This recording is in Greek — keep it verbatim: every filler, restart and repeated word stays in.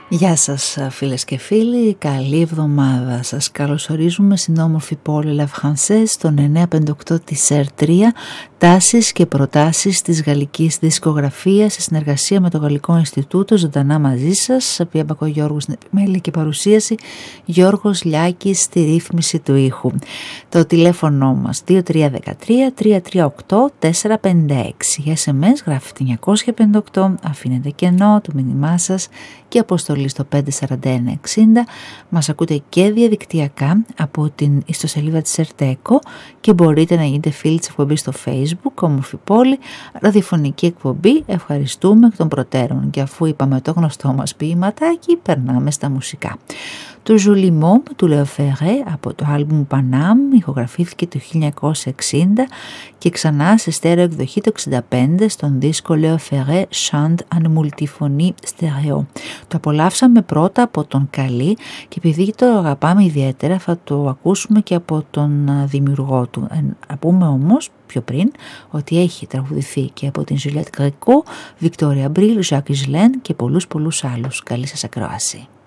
Γεια σας φίλες και φίλοι, καλή εβδομάδα. Σας καλωσορίζουμε στην όμορφη πόλη La Française στον εννιακόσια πενήντα οκτώ της ερ τρία, τάσεις και προτάσεις της γαλλικής δισκογραφίας σε συνεργασία με το Γαλλικό Ινστιτούτο. Ζωντανά μαζί σας, Πία Μπακογιώργου στην επιμέλεια και παρουσίαση, Γιώργος Λιάκης στη ρύθμιση του ήχου. Το τηλέφωνο μας δύο τρία ένα τρία τρία τρία οκτώ τέσσερα πέντε έξι. Για ες εμ ες γράφετε εννιακόσια πενήντα οκτώ, αφήνετε κενό το μήνυμά σας και αποστολή στο πέντε σαράντα ένα εξήντα. Μας ακούτε και διαδικτυακά από την ιστοσελίδα της Ερτέκο και μπορείτε να γίνετε φίλοι της εκπομπής στο Facebook, όμορφη πόλη, ραδιοφωνική εκπομπή. Ευχαριστούμε εκ των προτέρων. Και αφού είπαμε το γνωστό μας ποιηματάκι, περνάμε στα μουσικά. Το Joliment του Léo Ferré από το άλμπουμ Paname ηχογραφήθηκε το χίλια εννιακόσια εξήντα και ξανά σε στέρεο εκδοχή το εξήντα πέντε στον δίσκο Léo Ferré Chante en multiphonie stéréo. Το απολαύσαμε πρώτα από τον Καλή και επειδή το αγαπάμε ιδιαίτερα θα το ακούσουμε και από τον δημιουργό του. Να πούμε όμως πιο πριν ότι έχει τραγουδηθεί και από την Juliette Gréco, Victoria Abril, Jacques Higelin και πολλούς πολλούς άλλους. Καλή σας ακρόαση.